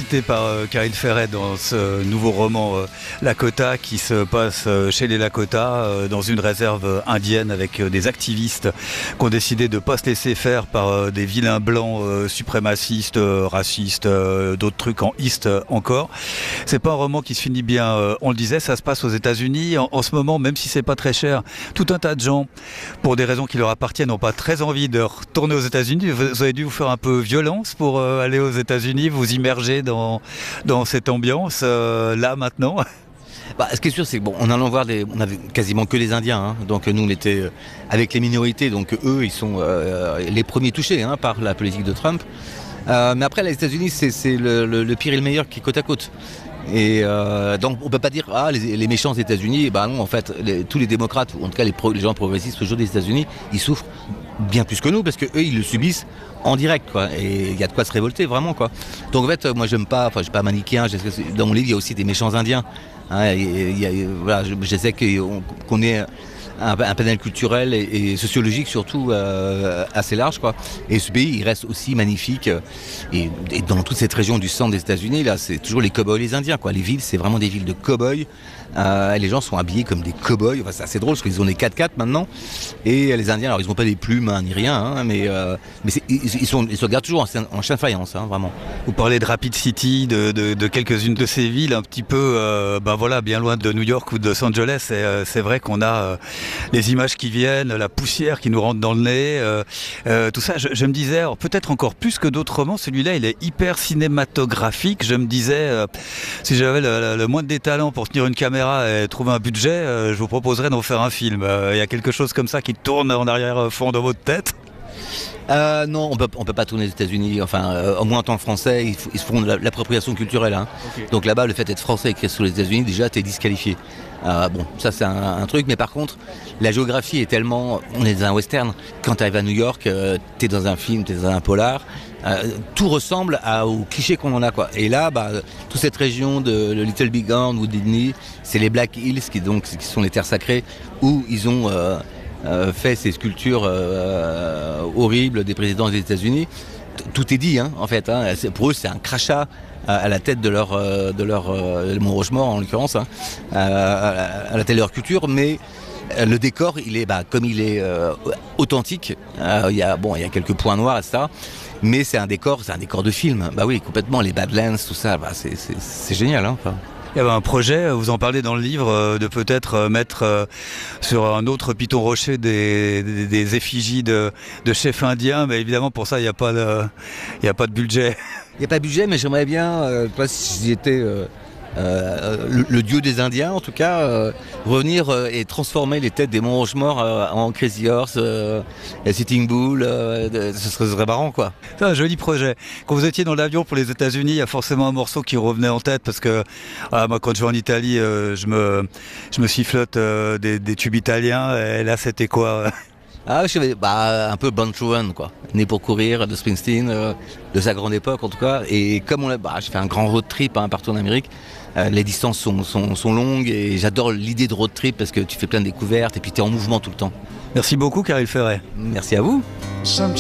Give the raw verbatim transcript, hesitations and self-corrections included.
cité par euh, Caril Ferret dans ce nouveau roman euh, Lakota qui se passe euh, chez les Lakota euh, dans une réserve indienne avec euh, des activistes qui ont décidé de ne pas se laisser faire par euh, des vilains blancs euh, suprémacistes, euh, racistes, euh, d'autres trucs en East euh, encore. C'est pas un roman qui se finit bien, euh, on le disait, ça se passe aux États-Unis en, en ce moment, même si c'est pas très cher. Tout un tas de gens, pour des raisons qui leur appartiennent, n'ont pas très envie de retourner aux États-Unis. Vous avez dû vous faire un peu violence pour euh, aller aux États-Unis, vous immerger dans, dans cette ambiance, euh, là, maintenant. Bah, ce qui est sûr, c'est que bon, en allant voir des, on avait quasiment que les Indiens, hein, donc nous on était euh, avec les minorités, donc eux ils sont euh, les premiers touchés hein, par la politique de Trump. Euh, mais après les États-Unis c'est, c'est le, le, le pire et le meilleur qui est côte à côte. Et euh, donc on peut pas dire ah les, les méchants des États-Unis, bah non en fait les, tous les démocrates, ou en tout cas les, pro, les gens progressistes aujourd'hui des États-Unis, ils souffrent bien plus que nous parce que eux ils le subissent en direct quoi. Et il y a de quoi se révolter vraiment quoi. Donc en fait moi j'aime pas, enfin je suis pas manichéen, dans mon livre il y a aussi des méchants indiens. Hein, et, et, et, voilà, je, je sais qu'on, qu'on est un, un panel culturel et, et sociologique surtout euh, assez large quoi. Et ce pays il reste aussi magnifique et, et dans toute cette région du centre des États-Unis là c'est toujours les cow-boys les Indiens quoi. Les villes c'est vraiment des villes de cow-boys. Euh, les gens sont habillés comme des cow-boys. Enfin, c'est assez drôle parce qu'ils ont des quatre-quatre maintenant. Et les Indiens alors ils n'ont pas des plumes hein, ni rien hein, mais, euh, mais c'est, ils, ils, sont, ils se regardent toujours en, en chien de faïence hein, vraiment. Vous parlez de Rapid City, de, de, de quelques-unes de ces villes un petit peu euh, ben voilà, bien loin de New York ou de Los Angeles. Et, euh, c'est vrai qu'on a euh, les images qui viennent, la poussière qui nous rentre dans le nez, euh, euh, tout ça. Je, je me disais, alors, peut-être encore plus que d'autres romans, celui-là il est hyper cinématographique. Je me disais, euh, si j'avais le, le, le moindre des talents pour tenir une caméra et trouver un budget, euh, je vous proposerais d'en faire un film. Il euh, y a quelque chose comme ça qui tourne en arrière-fond dans votre tête? Euh, non, on peut, on peut pas tourner aux États-Unis. Enfin, euh, au moins en tant que Français, ils, ils se font de l'appropriation culturelle. Hein. Okay. Donc là-bas, le fait d'être français et écrire sur les États-Unis, déjà, t'es disqualifié. Euh, bon, ça c'est un, un truc. Mais par contre, la géographie est tellement, on est dans un western. Quand t'arrives à New York, euh, t'es dans un film, t'es dans un polar. Euh, tout ressemble à, aux clichés qu'on en a quoi. Et là, bah, toute cette région de le Little Big Horn ou Disney, c'est les Black Hills qui donc qui sont les terres sacrées où ils ont euh, euh, fait ces sculptures euh, horribles des présidents des États-Unis. Tout est dit hein, en fait. Hein. Pour eux, c'est un crachat à la tête de leur de leur euh, Mont Rochemort en l'occurrence, hein, à, à la tête de leur culture, mais le décor, il est bah, comme il est euh, authentique. Euh, il y a bon, il y a quelques points noirs et ça. Mais c'est un décor, c'est un décor de film. Bah oui, complètement. Les Badlands, tout ça, bah c'est, c'est, c'est génial. Hein, enfin. Il y avait un projet, vous en parlez dans le livre, de peut-être mettre sur un autre piton rocher des, des, des effigies de, de chefs indiens, mais évidemment pour ça il n'y a pas de, il n'y a pas de budget. Il n'y a pas de budget, mais j'aimerais bien, euh, si j'étais euh, euh, le, le dieu des Indiens, en tout cas, euh, revenir euh, et transformer les têtes des Monts Rochemort euh, en Crazy Horse, euh, Sitting Bull, euh, de, ce serait, ce serait marrant, quoi. C'est un joli projet. Quand vous étiez dans l'avion pour les États-Unis, il y a forcément un morceau qui revenait en tête parce que ah, moi, quand je vais en Italie, euh, je me, je me sifflote euh, des, des tubes italiens. Et là, c'était quoi? Ah, je savais, bah, un peu Born to Run, quoi. Né pour courir, de Springsteen, euh, de sa grande époque, en tout cas. Et comme on l'a, bah, j'ai fait un grand road trip hein, partout en Amérique. Euh, les distances sont, sont, sont longues et j'adore l'idée de road trip parce que tu fais plein de découvertes et puis tu es en mouvement tout le temps. Merci beaucoup, Caril Ferret. Merci à vous.